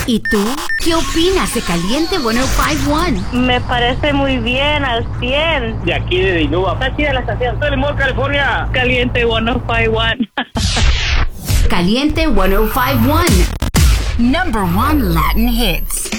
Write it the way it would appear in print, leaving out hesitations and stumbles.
¿Y tú? ¿Qué opinas de Caliente 105.1? Me parece muy bien, al 100. De aquí de Dinúa. Está chida la estación. Soy Limón, California. Caliente 105.1. Caliente 105.1. Number 1 Latin hits.